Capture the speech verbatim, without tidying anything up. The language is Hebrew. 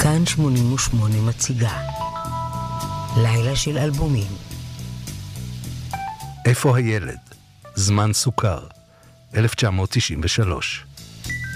כאן שמונים ושמונה מציגה לילה של אלבומים. איפה הילד? זמן סוכר, אלף תשע מאות תשעים ושלוש.